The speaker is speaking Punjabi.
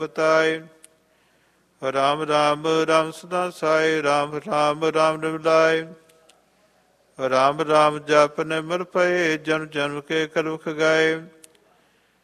ਬਤਾਏ। ਰਾਮ ਰਾਮ ਰਾਮ ਸਦਾ ਸਾਈ, ਰਾਮ ਰਾਮ ਰਾਮ ਨਿਮਲਾਏ। ਰਾਮ ਰਾਮ ਜਪ ਨਿਮਰ ਪਏ, ਜਨਮ ਜਨਮ ਕੇ ਕਰੁਖ ਗਾਏ।